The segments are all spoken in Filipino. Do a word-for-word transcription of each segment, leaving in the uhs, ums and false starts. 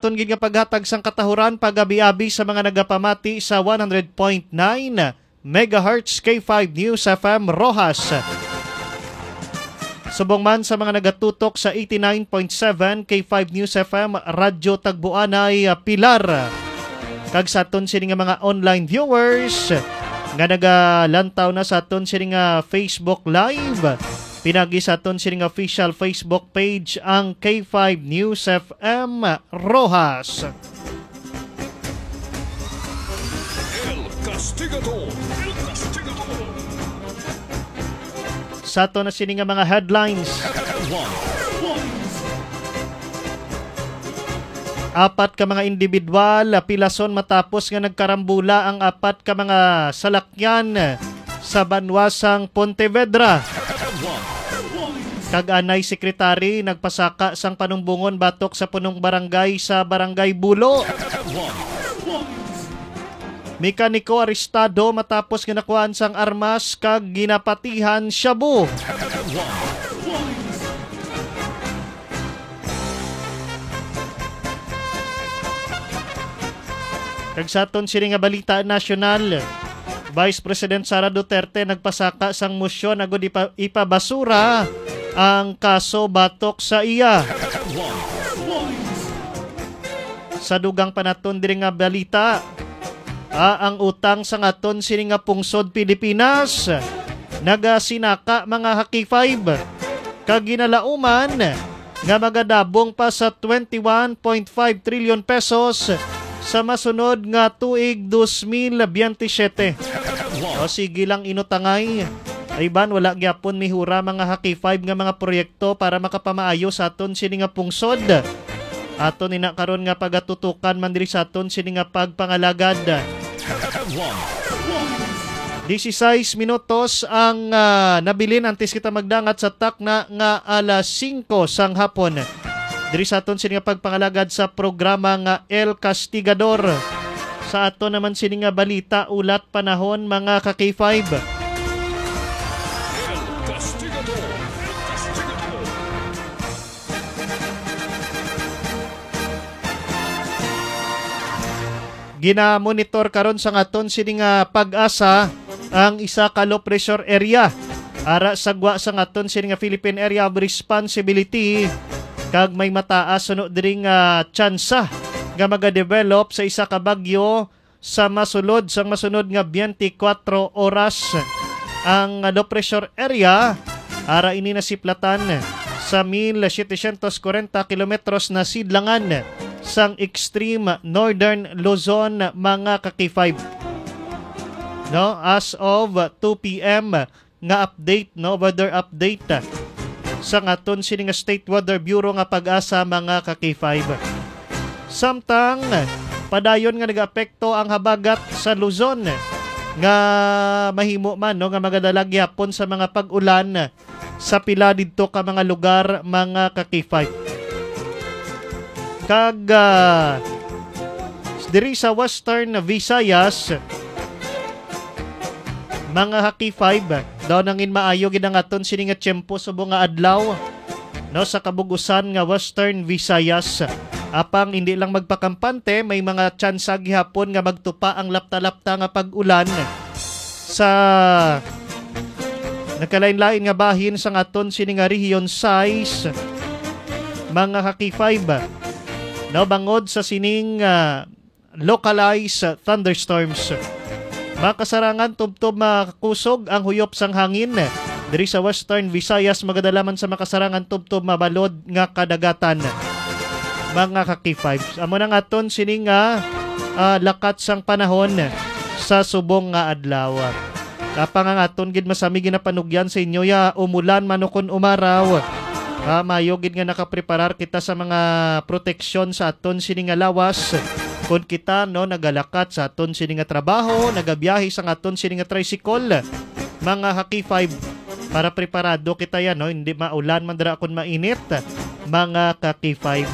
aton gid nga paghatag sang katahuran pagabi-abi sa mga nagapamati sa one hundred point nine megahertz K five News F M Rojas. Subong man sa mga nagatutok sa eighty-nine point seven K five News F M Radyo Tagbuanay Pilar. Kag sa aton sini nga mga online viewers nga nagalantaw na sa aton sini nga Facebook Live. Pinagi sa aton sini nga official Facebook page ang K five News F M Rojas. El Castigador. El Castigador. Sa ato na sini nga mga headlines. Apat ka mga individual pilason matapos nga nagkarambula ang apat ka mga salakyan sa banwasang Pontevedra. Kag-anay sekretary nagpasaka sang panumbungon batok sa punong barangay sa Barangay Bulo. Mekaniko arestado matapos ginakuhaan sang armas kag ginapatihan shabu. Kag sa aton sini nga balita nasyonal, Vice President Sara Duterte nagpasaka sang mosyon agud ipa, ipabasura ang kaso batok sa iya. Sa dugang panaton diri nga balita, ah, ang utang sa aton sini nga pungsod Pilipinas nagasinaka mga haki five kag ginalauman nga magadabong pa sa twenty-one point five trillion pesos sa masunod nga tuig twenty twenty-seven. O sige lang inutangay. Ay ban wala gyapon mihura mga haki five nga mga proyekto para makapamaayo sa aton sini nga pungsod. Aton ina karon nga pagatutukan man diri sa aton sini nga pagpangalagad. sixteen minutos ang uh, nabilin antes kita magdangat sa takna nga alas singko sang hapon. Diri sa aton sini nga pagpangalagad sa programa nga El Castigador. Sa aton naman sini nga balita ulat panahon mga ka K five. Gina-monitor karon sa aton sini nga pag-asa ang isa ka low pressure area ara sagwa sa aton sini nga Philippine Area of Responsibility kag may mataas suno diri nga tsansa nga maga-develop sa isa ka bagyo sa masulod sang masunod nga twenty-four oras. Ang low pressure area ara ini nasiplatan sa seventeen forty kilometros na sidlangan sang extreme northern Luzon mga ka K five. No, as of two p.m. nga update, no, weather update sa aton sini nga State Weather Bureau nga pag-asa mga ka K five. Samtang padayon nga nagaapekto ang habagat sa Luzon nga mahimo man no nga magadalag gyapon sa mga pag-ulan sa pila didto ka mga lugar mga ka K five. Kag uh, diri sa Western Visayas mga haki five daw nangin maayo gid ang aton sini nga tiyempo subong nga adlaw no sa kabugusan nga Western Visayas. Apang hindi lang magpakampante, may mga tsansa gihapon nga magtupa ang lapta-lapta nga pag-ulan sa nakalain-lain nga bahin sa aton sini nga region size mga haki five. No, bangod sa sining uh, localized uh, thunderstorms. Makasarangan tubtob makusog ang huyop sang hangin. Diri sa Western Visayas magadalaman sa makasarangan tubtob mabalod nga kadagatan. Mga ka K five. Amo nang aton sining nga uh, lakat sang panahon sa subong nga adlaw. Kapang ang aton gid masami ginapanugyan sa inyo ya umulan manukon umaraw. Ah, mayo gid nga nakapreparar kita sa mga proteksyon sa aton sini nga lawas. Kung kita no nagalakat sa aton sini nga trabaho, nagabiyahe sa aton sini nga tricycle, mga haki five para preparado kita yan no, hindi maulan man dira kun mainit, mga ka-K five.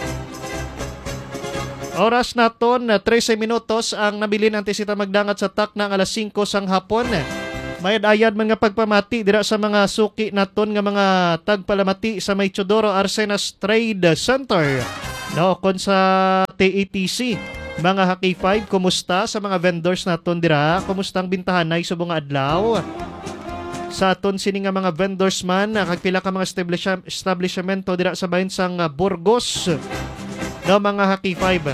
Oras naton thirteen minutos ang nabilin antes kita magdangat sa tak ng alas singko sang hapon. Mayad-ayad man nga pagpamati dira sa mga suki naton nga mga tagpalamati sa may Teodoro Arsenas Trade Center. No, kon sa T A T C, mga Haki five, kumusta sa mga vendors naton dira? Kumusta ang bintahan ay subong nga adlaw? Sa aton sini nga mga vendors man, kag pila ka mga establish- establishmento dira sa bahin sang uh, Burgos. No, mga Haki five.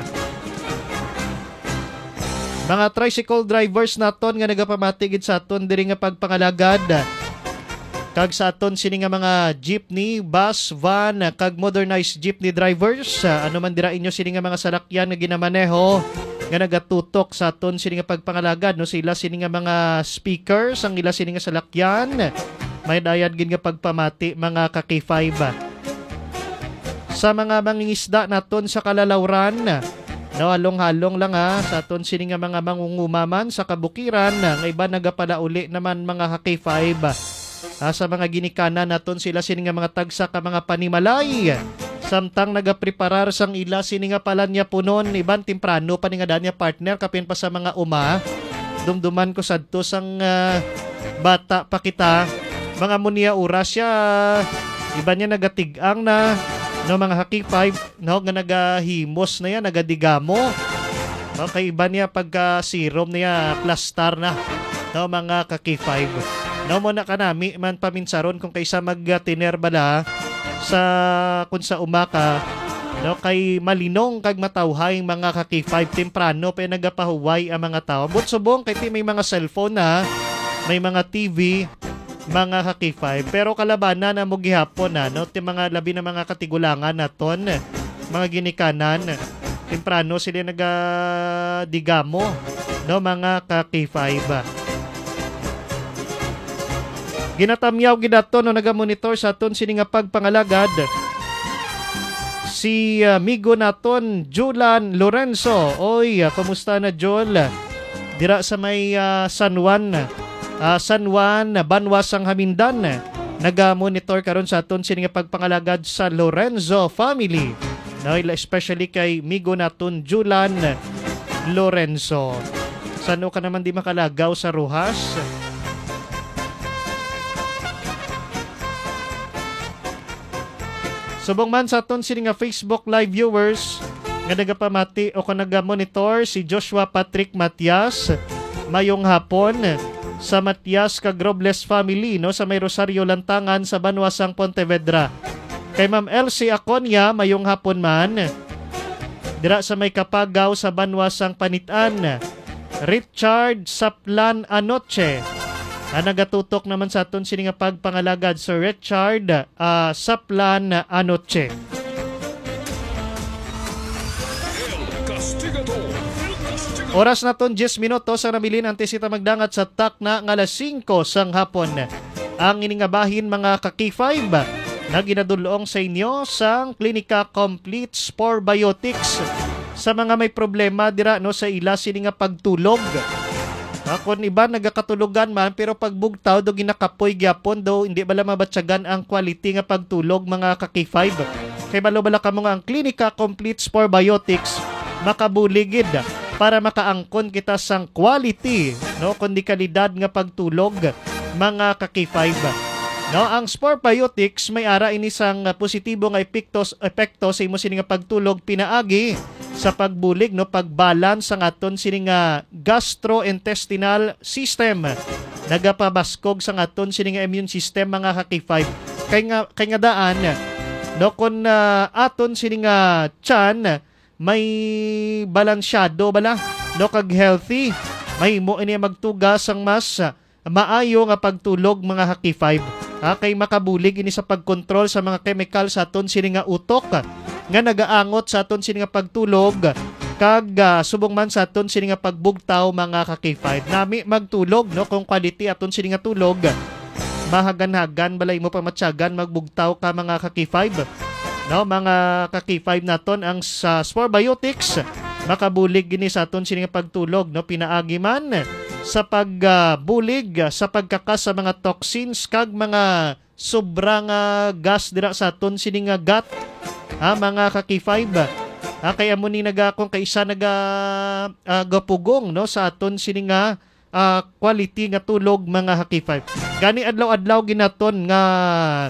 Mga tricycle drivers naton nga nagapamatigid sa aton diri nga pagpangalagad. Kag sa aton sini nga mga jeepney, bus, van, kag modernized jeepney drivers, uh, ano man dira inyo sini nga mga salakyan nga ginamaneho nga nagatutok sa aton sini nga pagpangalagad, no, sila sini nga mga speakers ang ila sini nga salakyan. May dayad gin nga pagpamati mga ka-K five. Sa mga mangingisda naton sa Kalalawran, no, halong-halong lang ha, sa aton sini nga mga mangungumaman sa kabukiran, nga iba nagapalauli naman mga ka-K five. Ah, sa mga ginikanan naton sila sini nga mga tagsa ka mga panimalay. Samtang nagapreparar sang ila sini nga palanya punon iban temprano pa ni nga danya partner kapin pa sa mga uma. Dumduman ko sadto sang uh, bata pa kita. Mga munia oras siya iba niya nagatigang na no mga Haki five no nga nagahimos na yan nagadigamo. Okay, iba niya pagka serum niya plastar na no mga Haki five. No mo na kanami man paminsaron kung kaysa mag-tiner bala sa kun sa umaka no kay malinong kag matawhay mga Haki five temprano pa nagapahuway ang mga tao. But subong kay ti may mga cellphone na, may mga T V, mga Haki five pero kalabanan na mo gihapon na no ti mga labi na mga katigulangan naton, mga ginikanan temprano sila nagadigamo no mga Haki five. Ginatamyaw gidato no nagamonitor sa aton sini nga pagpangalagad si uh, migo naton Julan Lorenzo. Oy, uh, kumusta na Jol? Dira sa may uh, San Juan, uh, San Juan, Banwasang Hamindan. Nagamonitor karon sa aton sini nga pagpangalagad sa Lorenzo family. No, especially kay migo naton Julan Lorenzo. Sano ka naman di makalagaw sa Rojas? Subong man sa aton sini nga Facebook live viewers nga nagapamati o ka nagamonitor si Joshua Patrick Matias. Mayong hapon sa Matias kag Robles family no sa may Rosario Lantangan sa Banwasang Pontevedra. Kay Ma'am Elsie Aconia mayong hapon man dira sa may Kapagaw sa Banwasang Panitan. Richard Saplan Anoche. Ang nagatutok naman sa aton sini nga pagpangalagad Sir Richard uh, Saplan Anoche. El Castigador. El Castigador. Oras naton ten minutos ang nabilin antisita magdangat sa takna nga alas singko sang hapon. Ang iningabahin mga ka-K five na ginadulong sa inyo sang Klinika Complete Spore Biotics sa mga may problema dira no sa ila sini nga pagtulog. Akon iba nagakatulugan man pero pagbugtaw do ginakapoy gyapon do hindi bala mabatsagan ang quality nga pagtulog mga ka-K five. Kay balo bala kamo nga ang Klinika Complete Spore Biotics makabuligid para makaangkon kita sang quality no kundi kalidad nga pagtulog mga ka-K five. No, ang Spore Biotics may ara ini sang positibo nga epektos epekto sa imo sini nga pagtulog pinaagi sa pagbulig no pagbalance ang aton sini nga gastrointestinal system. Nagapabaskog sa aton sini nga immune system mga ka-K five. Kay nga kay nga daan no kun uh, aton sini nga tiyan may balansyado bala no kag healthy may mo ini magtugas ang mas maayo nga pagtulog mga ka-K five. Ha, kay makabulig ini sa pagkontrol sa mga chemical sa aton sini nga utok nga nagaangot sa aton sini nga pagtulog kag uh, subong man sa aton sini nga pagbugtaw mga ka-K five. Nami magtulog no kung quality aton sini nga tulog mahagan-hagan balay mo pa matyagan magbugtaw ka mga ka-K five. No, mga ka-K five naton ang sa Spore Biotics makabulig gini sa aton sini nga pagtulog no pinaagi man sa pagbulig uh, sa pagkakas sa mga toxins kag mga sobrang uh, gas dira sa aton sini nga gut ha mga ka-K five. Ha, kaya mo ni naga kung kaisa naga uh, gapugong no sa aton sini nga uh, quality nga tulog mga ka-K five. Gani adlaw-adlaw ginaton nga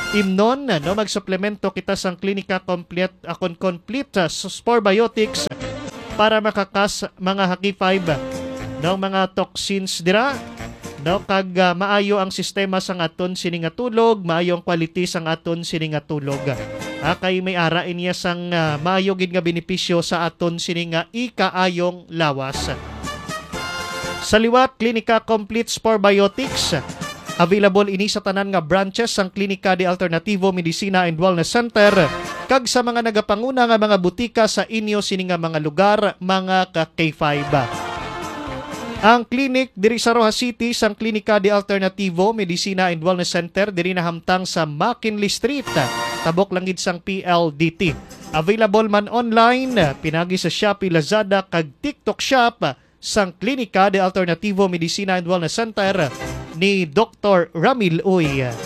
imnon no magsuplemento kita sang klinika complete akon complete uh, Sporebiotics para makakas mga haki five no mga toxins dira no kag uh, maayo ang sistema sang aton sini nga tulog, maayo ang quality sang aton sini nga tulog. Ah, kay may ara niya sang uh, maayo gid nga benepisyo sa aton sini nga ikaayong lawas. Sa liwat klinika complete Sporebiotics available ini sa tanan nga branches sang Klinika de Alternativo Medicina and Wellness Center kag sa mga nagapanguna nga mga butika sa inyo sini nga mga lugar, mga ka K five. Ang clinic diri sa Rojas City sang Klinika de Alternativo Medicina and Wellness Center diri nahamtang sa McKinley Street, tabok lang gid sang P L D T. Available man online pinagi sa Shopee, Lazada kag TikTok Shop sang Klinika de Alternativo Medicina and Wellness Center ni Doctor Ramil Uy. El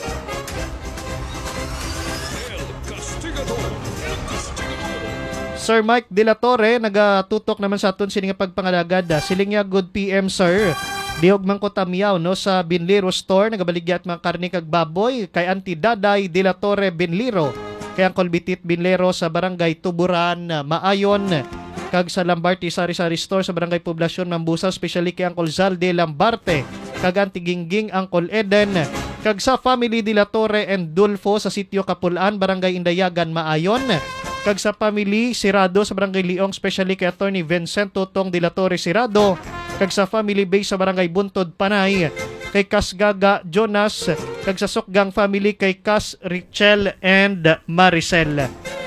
Castigador. El Castigador. Sir Mike De La Torre nagatutok naman sa aton sini nga pagpangalagad. Siling ya good P M sir. Diog man ko tamyaw no sa Binliro Store nagabaligya at mga karne kag baboy kay Auntie Daday De La Torre Binliro. Kay ang Colbitit Binlero sa Barangay Tuburan, Maayon. Kag sa Lambarte Sari-Sari Store sa Barangay Poblasyon Mambusa, especially kay Uncle Zalde Lambarte, kag Auntie Gingging, Uncle Eden, kag sa Family De La Torre and Dulfo sa Sitio Kapulaan, Barangay Indayagan, Maayon, kag sa Family Sirado sa Barangay Liong, especially kay Attorney Vincento Tong De La Torre Sirado, kag sa Family Base sa Barangay Buntod, Panay, kay Kas Gaga Jonas, kag sa Sokgang Family kay Kas Richel and Maricel.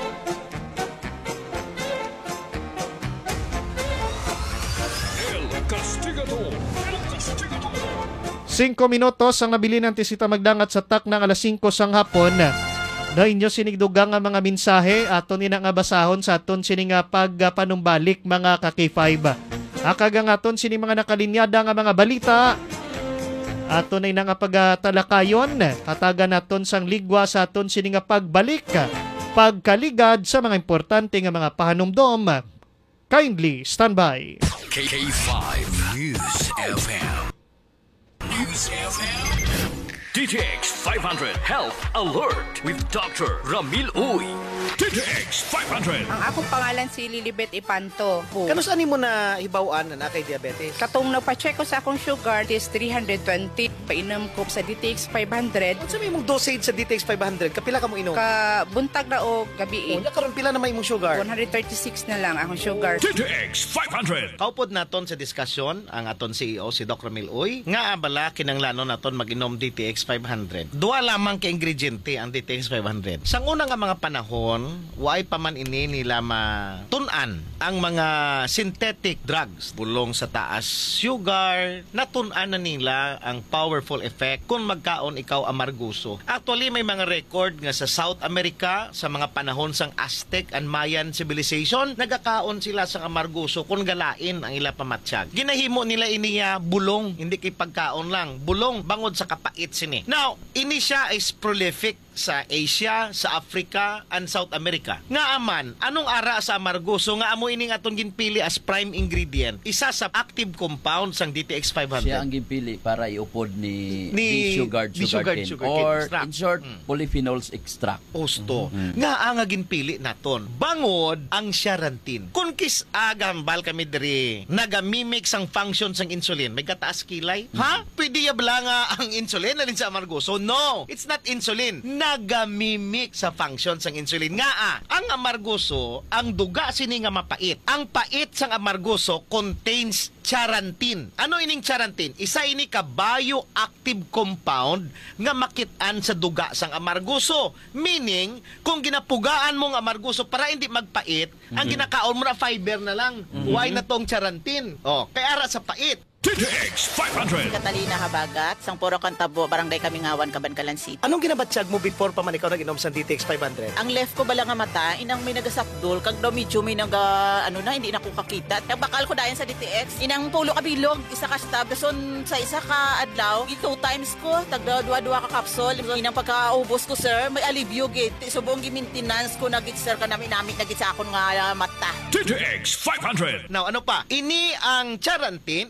Castigador. El Castigador. Cinco minutos ang nabili ng tisita magdangat sa tak ng alas singko sang hapon. Na inyo sinigdugang nga mga mensahe aton ina nga basahon sa aton sini nga pagpanumbalik mga ka K five. Akaga nga aton sini mga nakalinyada nga mga balita. Aton ay nga pagtalakayon, katagan naton sang ligwa sa aton sini nga pagbalik, pagkaligad sa mga importante nga mga pahanumdom. Kindly stand by. K five News F M. News F M. D T X five hundred Health Alert with Doctor Ramil Uy. D T X five hundred. Ang akong pangalan si Lilibet Ipanto. Kanus ani mo na hibawaan na kay diabetes? Katong nagpa-check ko sa akong sugar is three hundred twenty. Painom ko sa D T X five hundred. Ano sa may mong dosage sa D T X five hundred? Kapila ka mo inom? Ka buntag na o Oh, gabi. nya karon pila na may imong sugar? one hundred thirty-six na lang akong sugar. D T X five hundred. Kaupod naton sa diskusyon ang aton C E O si Doc Ramil Uy nga abala kinanglanon naton mag-inom D T X five hundred. Duha lamang ka ingrediente ang D T X five hundred. Sa una nga mga panahon, waay pa man ini nila matun-an ang mga synthetic drugs bulong sa taas sugar, natun-an na nila ang powerful effect kung magkaon ikaw amarguso. Actually may mga record nga sa South America sa mga panahon sang Aztec and Mayan civilization, nagakaon sila sa amarguso kung galain ang ila pamatsyag. Ginahimo nila iniya bulong, hindi kay pagkaon lang, bulong bangod sa kapait sini. Now, ini siya is prolific sa Asia, sa Africa, and South America. Nga aman, anong ara sa amarguso nga amo ining atong ginpili as prime ingredient? Isa sa active compound sang D T X five hundred. Siya ang ginpili para iupod ni, Ni- ni sugar ni sugar- sugar cane sugar cane or extract. in short Mm. polyphenols extract. Osto. Nga ang ginpili naton. Bangod ang Charantin. Kung kis agambal kami diri nagamimik sang function sang insulin, may kataas kilay? Ha? Pwede yabla nga ang insulin na rin sa amarguso? No! It's not insulin. Nagamimik sa function sang insulin. Nga ah, ang amarguso, ang duga sini nga mapait. Ang pait sang amarguso contains charantin. Ano ining charantin? Isa ini ka bioactive compound nga makitaan sa duga sang amarguso. Meaning, kung ginapugaan mong amarguso para hindi magpait, mm-hmm. ang ginakaon mo na fiber na lang. Mm-hmm. Why na tong charantin? Oh, kaya ara sa pait. D T X five hundred. Catalina Habagat, sang Puro Cantabo, Barangay Kamingawan, Cabancalan City. Anong ginabatsyag mo before pa man ikaw nag-inom sa D T X five hundred? Ang left ko bala nga mata, inang may nagasakdol, kag daw medyo may naga, ano na, hindi na ko kakita. Kag bakal ko dayan sa D T X, inang pulo ka bilog, isa ka stab, son sa isa ka adlaw, two times ko, tagda dua-dua ka kapsol. Inang pagkaubos ko, sir, may alivyo git. Subong gi-maintenance ko nagit, sir, kanami namin nagit sa akon nga uh, mata. D T X five hundred. Now, ano pa? Ini ang charantin, isa ini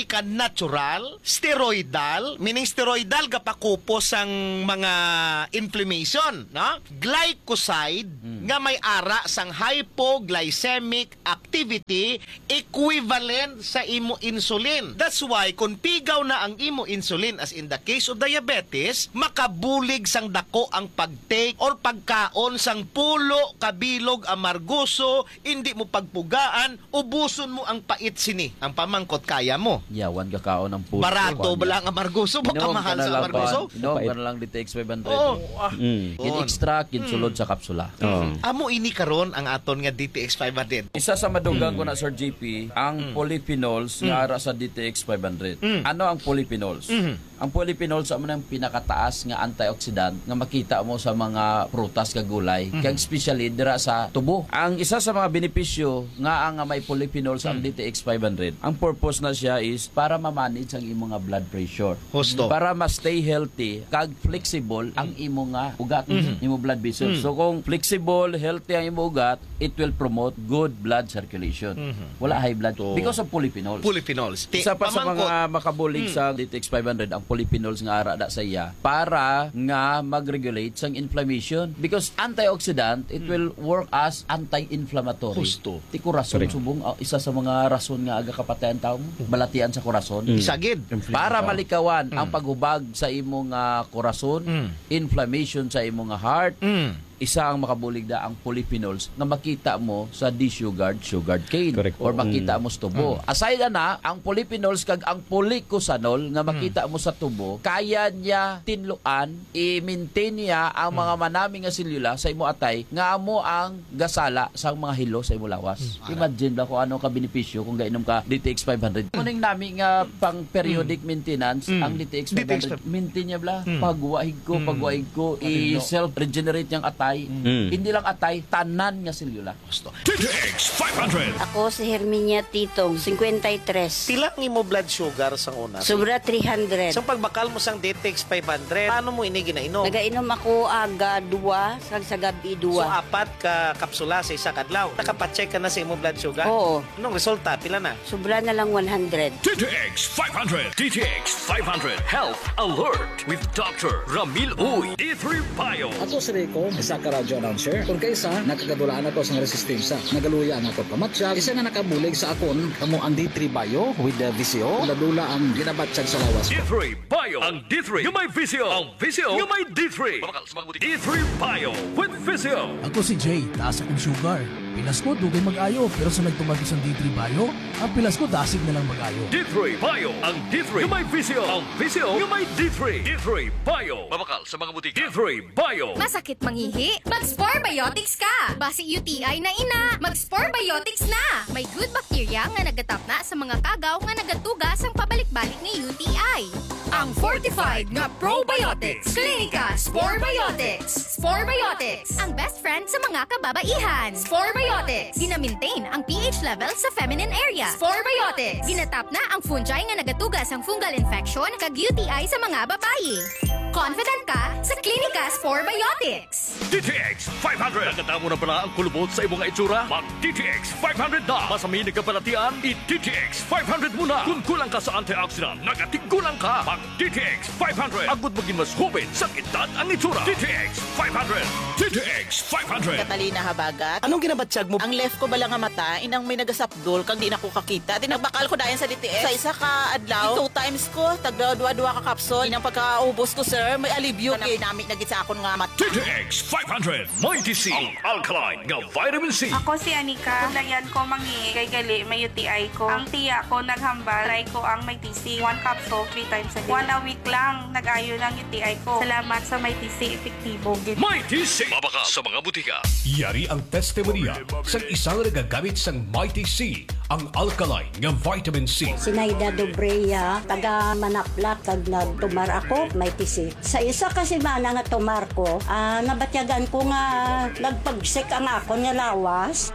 ini ka natural, steroidal, meaning steroidal gapakupos ang mga inflammation, no? Glycoside nga may ara sang hypoglycemic activity equivalent sa imo insulin. That's why kung pigaw na ang imo insulin, as in the case of diabetes, makabulig sang dako ang pagtake or pagkaon sang pulo, kabilog, amargoso, hindi mo pagpugaan, ubuson mo ang pait sini. Ang pamangkot kaya mo. Yawan kakaon ng puso. Barato ba lang amargoso? Baka mahal sa amargoso? Inom ka na lang D T X five hundred. Oo. Ah. In-extract, kinsulod sa kapsula. Amo ini karon ang aton nga D T X five hundred. Isa sa madugang ko na Sir G P, ang polyphenols nga ara sa D T X five hundred. Ano ang polyphenols? Ang polyphenols amo nang pinakataas nga antioxidant nga makita mo sa mga prutas kag gulay, kag especially dira sa tubo. Ang isa sa mga benepisyo nga ang may polyphenols ang D T X five hundred, ang purpose na siya is para ma-manage ang imong nga blood pressure. Husto. Para ma-stay healthy kag flexible ang imo nga ugat, imo blood vessels. So kung flexible, healthy ang imo ugat, it will promote good blood circulation. Wala high blood because of polyphenols. Polyphenols. Ti- Isa pa sa pamangkot. mga makabulig sa D T X five hundred ang polyphenols nga ara da sa iya para nga mag-regulate sang inflammation because antioxidant it will work as anti-inflammatory. Husto. Ti kurason subong uh, isa sa mga rason nga aga kapatayan tawo mo, balatian sa kurason. Isagid. Para malikawan ang paghubag sa imong uh, kurason, inflammation sa imong nga heart, isa ang makabulig da ang polyphenols na makita mo sa desugared sugared cane. Correct. Or makita mo sa tubo. Aside na, ang polyphenols kag ang polycosanol nga makita mo sa tubo, kaya niya tinluan, i-maintain niya ang mga manami nga selula sa imo atay nga amo ang gasala sa mga hilo sa imo lawas. Imagine ba kung ano ka benepisyo kung gainom ka D T X five hundred. Kuning nami nga pang periodic maintenance ang D T X five hundred. Maintain niya bla. Pagwaig ko, pagwaig ko, i-self-regenerate niyang atay. Hindi lang atay, tanan nga selula. D T X five hundred. Ako si Herminia Titong, fifty-three. Tila ni mo blood sugar sang una. Sobra three hundred. Sang pagbakal mo sang D T X five hundred, paano mo ini ginainom? Nagainom ako aga dua, sag sa gabi So dua. apat ka kapsula sa isa kadlaw. Nakapacheck ka na sa imo blood sugar? Oo. Anong resulta? Pila na? Sobra na lang one hundred. D T X five hundred. D T X five hundred Health Alert with Doctor Ramil Uy. D three Bio. Ako si Rico, isa ka radio announcer. Kung kaysa, nakagadulaan ako sa resistensya. Nagaluya ako pamatsyag. Isa nga nakabulig sa akon, kamo ang D three Bio with the V C O. Ladula ang ginabatsyag sa lawas D ko. three Bio. Ang D three yung may Visio. Ang Visio yung may D three. D three Bio with Visio. Ako si Jay, taas akong sugar. Pilas ko, dugay mag-ayo. Pero sa nagtumagos ang D three Bio, ang pilas ko, dasig na lang mag-ayo. D three Bio. Ang D three yung may Visio. Ang Visio yung may D three. D three Bio. Mabakal sa mga butika. D three Bio. Masakit mangihi? Mag-Spore Biotics ka! Basi U T I na ina! Mag-Spore Biotics na! May good bacteria nga nagatap na sa mga kagaw nga nagatugas ang pabalik-balik ni U T I. Ang fortified nga probiotics. Clinica Spore Biotics. Spore Biotics. Ang best friend sa mga kababaihan. Spore Biotics. Gina-maintain ang pH level sa feminine area. Spore Biotics. Ginatap na ang fungi nga nagatugas ang fungal infection kag U T I sa mga babae. Confident ka sa Clinica Spore Biotics. D T X five hundred. Nagkata mo na pala ang kulubot sa imong itsura? Mag D T X five hundred na. Masaminig ka palatian? I-D T X five hundred muna. Kung kulang ka sa antioxidant, nagatigulang ka. Mag D T X five hundred. Agud maging mas hubin sa edad ang itsura. D T X five hundred. D T X five hundred. Katalina Habagat. Anong ginabatsyag mo? Ang left ko bala nga mata, inang may nagasapdol kag di na ko kakita. Tinagbakal ko dayon sa D T X. Sa isa ka adlaw, two times ko, tagda duwa-duwa ka kapsol. Inang pagkaubos ko sir, may alibyo. Nang dinamit na gid sa akon nga mata. D T X five hundred. Mighty C. Ang alkaline nga vitamin C. Ako si Anika. Kulayan ko mangi kay gali may U T I ko. Ang tiya ko naghambal. Try ko ang may T C. One capsule, three times a day. One a week lang nag-ayo ng U T I ko. Salamat sa may T C. Epektibo. Mighty C. Mabaka sa mga butika. Yari ang testimonya sa isang nagagamit sang Mighty C, ang alkaline nga vitamin C. Sinayda Dobreya, taga Manaplak, kag nagtumar ako, may tisi. Sa isa kasi mana nga tumar ko, ah, nabatyagan ko nga nagpagsik ang ako nga lawas.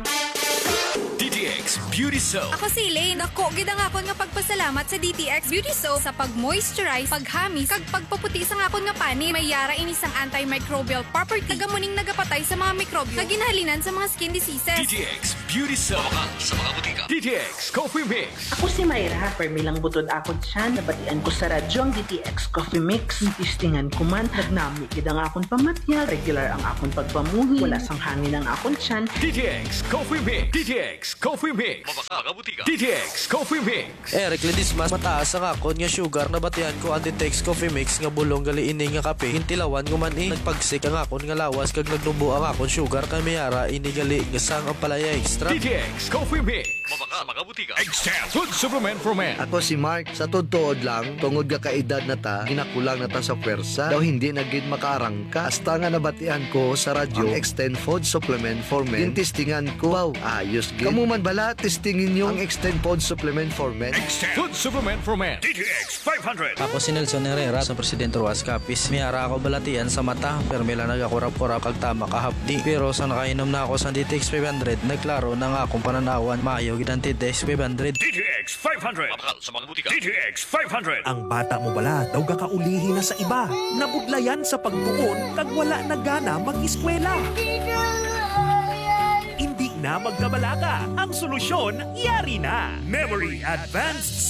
D T X Beauty Soap. Ako si Elaine. Ako, gidang akon nga pagpasalamat sa D T X Beauty Soap sa pag-moisturize, paghamis, kag pagpaputi sa akon nga pani. May yara inisang antimicrobial property. Tagamuning nagapatay sa mga mikrobyo na ginahalinan sa mga skin diseases. D T X Beauty Soap. Mabaka sa mga butika. D T X Coffee Mix. Ako si Mayra, permi lang butod ako dyan. Nabatian ko sa radyo ang D T X Coffee Mix. Itistingan ko man, nagnami kid ang akong pamatya. Regular ang akong pagpamuhi. Wala sang hangin ang akong tiyan. D T X Coffee Mix. D T X Coffee Mix. Mabaka butika. D T X Coffee Mix. Eric Ledismas, mataas ang akon nga sugar. Nabatian ko ang D T X Coffee Mix nga bulong gali ini nga kape. Hintilawan ko man eh. Nagpagsik ang akon nga lawas kag nagnubo ang akon sugar kay mayara ini gali nga sang ang palaya extra. D T X Coffee Mix. Mabaka makabutika. Extend food supplement for men. Ako si Mark, sa totoo lang, tungod ka kaedad na ta, ginakulang na ta sa pwersa, daw hindi na gid makaarangka. Hasta nga nabatian ko sa radyo, ang Extend Food Supplement for Men. Yung testingan ko, wow, ayos gid. Kamu man bala, testingin nyo ang Extend Food Supplement for Men. Extend food supplement for men. D T X five hundred. Ako si Nelson Herrera sa Presidente Ruas Capiz. Miyara ako balatian sa mata, pero mila nagakurap-kurap kag tama kahapdi. Pero sa nakainom na ako sa D T X five hundred, nagklaro na nga akong pananawan, maayo gid ang D T X five hundred. D T X five hundred. Mabakal sa mga butika. D T X five hundred. Ang bata mo bala, daw gakaulihin na sa iba. Nabudlayan sa pagtuon, kag wala na gana mag-eskwela. Hindi na magkabalaga. Ang solusyon, yari na. Memory Advanced